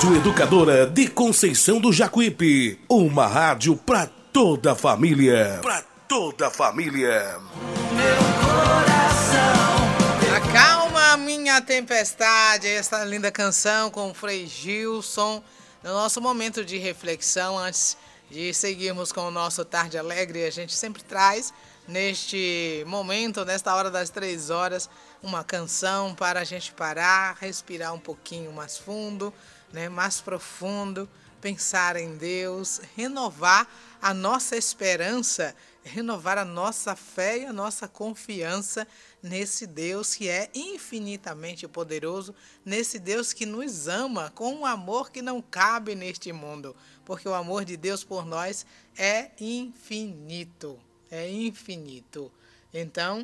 Rádio Educadora de Conceição do Jacuípe. Uma rádio pra toda a família. Pra toda a família. Meu coração. Acalma a minha tempestade. Essa linda canção com o Frei Gilson. No nosso momento de reflexão, antes de seguirmos com o nosso Tarde Alegre, a gente sempre traz, neste momento, nesta hora das 3 horas, uma canção para a gente parar, respirar um pouquinho mais fundo, né, mais profundo, pensar em Deus, renovar a nossa esperança, renovar a nossa fé e a nossa confiança nesse Deus que é infinitamente poderoso, nesse Deus que nos ama com um amor que não cabe neste mundo, porque o amor de Deus por nós é infinito, Então,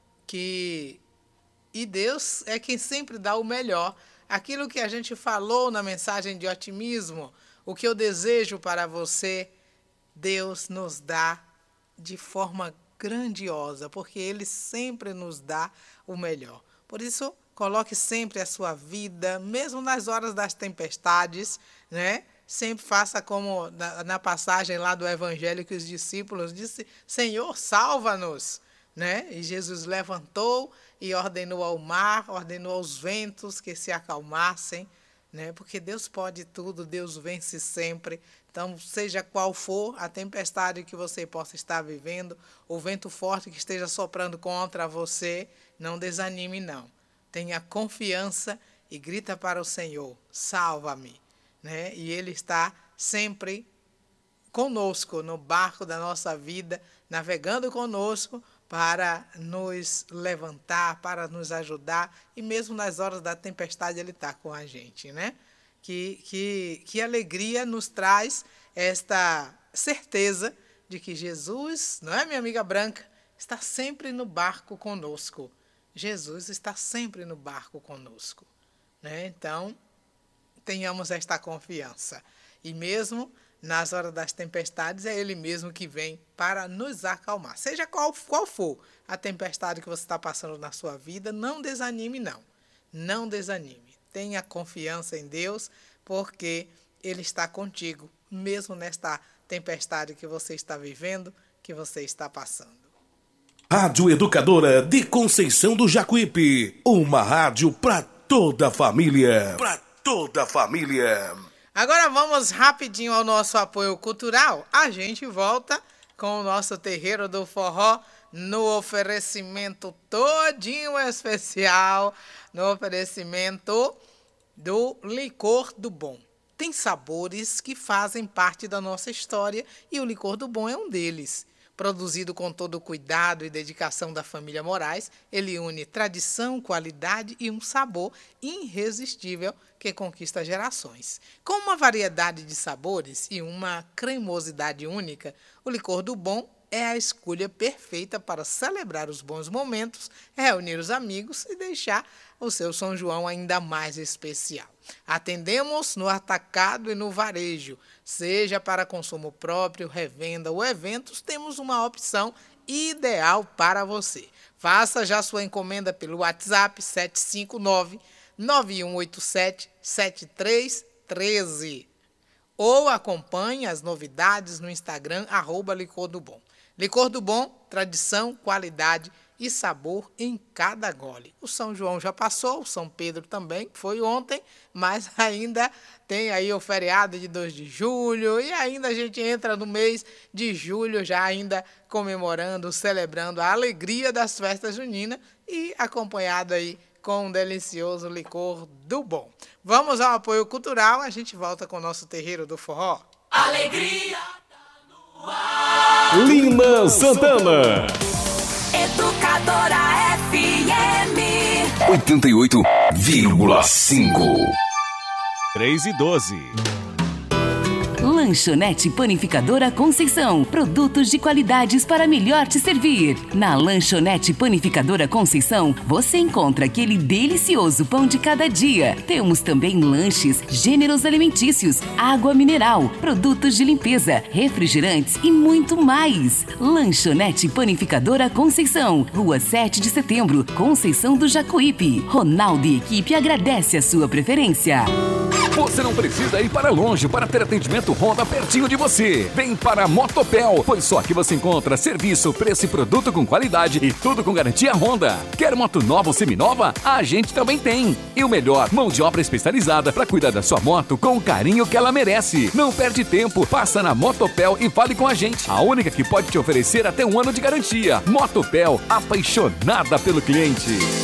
E Deus é quem sempre dá o melhor. Aquilo que a gente falou na mensagem de otimismo, o que eu desejo para você, Deus nos dá de forma grandiosa, porque Ele sempre nos dá o melhor. Por isso, coloque sempre a sua vida, mesmo nas horas das tempestades, né? Sempre faça como na passagem lá do Evangelho que os discípulos disseram: Senhor, salva-nos, né? E Jesus levantou e ordenou ao mar, ordenou aos ventos que se acalmassem, né? Porque Deus pode tudo, Deus vence sempre. Então, seja qual for a tempestade que você possa estar vivendo, o vento forte que esteja soprando contra você, não desanime não. Tenha confiança e grita para o Senhor: salva-me, né? E Ele está sempre conosco no barco da nossa vida, navegando conosco, para nos levantar, para nos ajudar, e mesmo nas horas da tempestade Ele está com a gente, né? Que alegria nos traz esta certeza de que Jesus, não é, minha amiga Branca, está sempre no barco conosco. Jesus está sempre no barco conosco, né? Então, tenhamos esta confiança. E mesmo nas horas das tempestades, é Ele mesmo que vem para nos acalmar. Seja qual for a tempestade que você está passando na sua vida, não desanime não. Não desanime. Tenha confiança em Deus, porque Ele está contigo, mesmo nesta tempestade que você está vivendo, que você está passando. Rádio Educadora de Conceição do Jacuípe. Uma rádio para toda a família. Para toda a família. Agora vamos rapidinho ao nosso apoio cultural. A gente volta com o nosso Terreiro do Forró no oferecimento todinho especial, no oferecimento do Licor do Bom. Tem sabores que fazem parte da nossa história e o Licor do Bom é um deles. Produzido com todo o cuidado e dedicação da família Moraes, ele une tradição, qualidade e um sabor irresistível que conquista gerações. Com uma variedade de sabores e uma cremosidade única, o Licor do Bom é a escolha perfeita para celebrar os bons momentos, reunir os amigos e deixar o seu São João ainda mais especial. Atendemos no atacado e no varejo, seja para consumo próprio, revenda ou eventos, temos uma opção ideal para você. Faça já sua encomenda pelo WhatsApp 759-9187-7313 ou acompanhe as novidades no Instagram @Licor do Bom. Licor do Bom, tradição, qualidade e sabor em cada gole. O São João já passou, o São Pedro também, foi ontem, mas ainda tem aí o feriado de 2 de julho e ainda a gente entra no mês de julho já ainda comemorando, celebrando a alegria das festas juninas e acompanhado aí com um delicioso Licor do Bom. Vamos ao apoio cultural, a gente volta com o nosso Terreiro do Forró. Alegria no ar. Lina Santana. Educadora FM 88,5. 3:12. Lanchonete Panificadora Conceição. Produtos de qualidades para melhor te servir. Na Lanchonete Panificadora Conceição, você encontra aquele delicioso pão de cada dia. Temos também lanches, gêneros alimentícios, água mineral, produtos de limpeza, refrigerantes e muito mais. Lanchonete Panificadora Conceição. Rua 7 de Setembro, Conceição do Jacuípe. Ronaldo e equipe agradece a sua preferência. Você não precisa ir para longe para ter atendimento Honda pertinho de você. Vem para a Motopel, pois só aqui você encontra serviço, preço e produto com qualidade e tudo com garantia Honda. Quer moto nova ou seminova? A gente também tem. E o melhor, mão de obra especializada para cuidar da sua moto com o carinho que ela merece. Não perde tempo, passa na Motopel e fale com a gente. A única que pode te oferecer até 1 ano de garantia. Motopel, apaixonada pelo cliente.